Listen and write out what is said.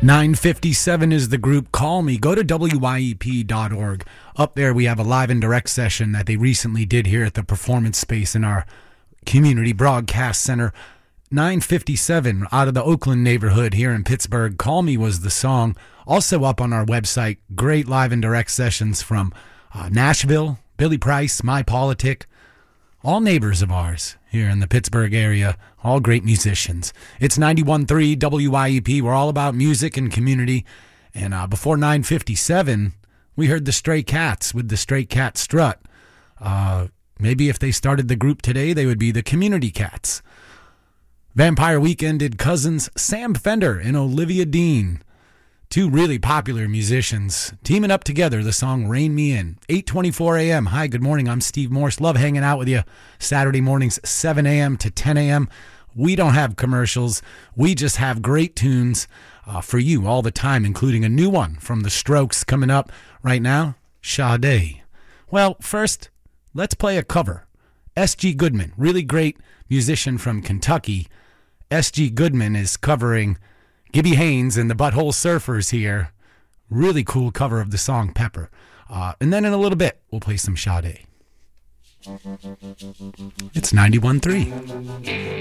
957 is the group Call Me. Go to wyep.org. Up there we have a live and direct session that they recently did here at the Performance Space in our Community Broadcast Center. 957 out of the Oakland neighborhood here in Pittsburgh. Call Me was the song. Also up on our website, great live and direct sessions from Nashville, Billy Price, My Politic, all neighbors of ours here in the Pittsburgh area, all great musicians. It's 91.3 WYEP. We're all about music and community. And before 957, we heard the Stray Cats with the Stray Cat Strut. Maybe if they started the group today, they would be the Community Cats. Vampire Weekend did Cousins, Sam Fender and Olivia Dean. Two really popular musicians teaming up together, the song Rain Me In. 8:24 a.m. Hi, good morning. I'm Steve Morse. Love hanging out with you Saturday mornings, 7 a.m. to 10 a.m. We don't have commercials. We just have great tunes for you all the time, including a new one from The Strokes coming up right now, Sade. Well, first, let's play a cover. S.G. Goodman, really great musician from Kentucky. S.G. Goodman is covering Gibby Haynes and the Butthole Surfers here. Really cool cover of the song Pepper. And then in a little bit, we'll play some Sade. It's 91.3.